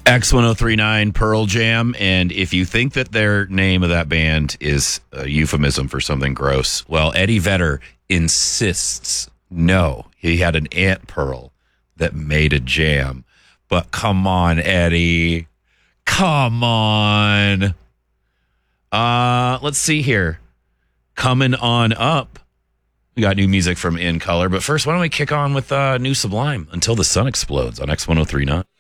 X1039 Pearl Jam, and if you think that their name of that band is a euphemism for something gross, well, Eddie Vedder insists no, he had an Aunt Pearl that made a jam. But come on, Eddie. Come on. Let's see here. Coming on up, we got new music from In Color, but first, why don't we kick on with new Sublime, Until the Sun Explodes on X1039.